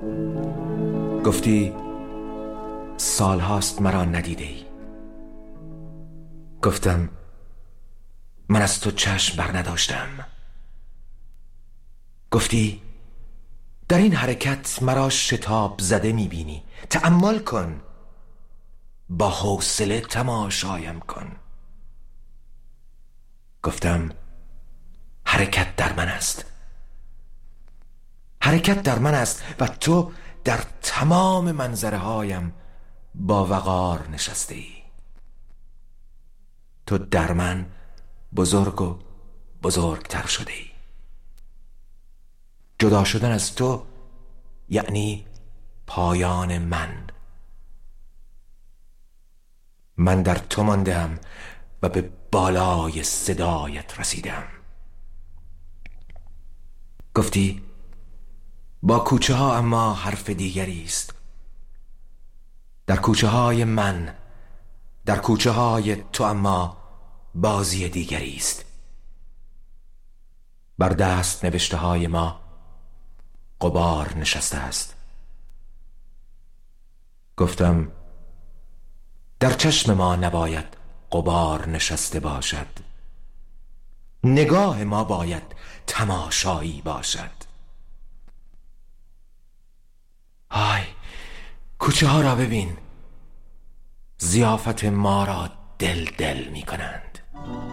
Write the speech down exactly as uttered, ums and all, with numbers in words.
گفتی سال هاست مرا ندیده ای. گفتم من از تو چشم بر نداشتم. گفتی در این حرکت مرا شتاب زده میبینی، تأمل کن، با حوصله تماشایم کن. گفتم حرکت در من است، حرکت در من است و تو در تمام منظره هایم با وقار نشسته ای. تو در من بزرگ و بزرگتر شده ای. جدا شدن از تو یعنی پایان من. من در تو ماندم و به بالای صدایت رسیدم. گفتی با کوچه ها اما حرف دیگری است. در کوچه های من، در کوچه های تو اما بازی دیگری است. بر دست نوشته های ما غبار نشسته است. گفتم در چشم ما نباید غبار نشسته باشد، نگاه ما باید تماشایی باشد. های کوچه ها را ببین، ضیافت ما را دل دل می کنند.